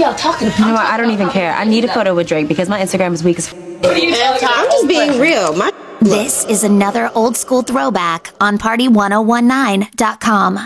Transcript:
y'all talking about? You know what? I don't even care. I need a photo with Drake because my Instagram is weak as I'm just being real. This is another old school throwback on Party1019.com.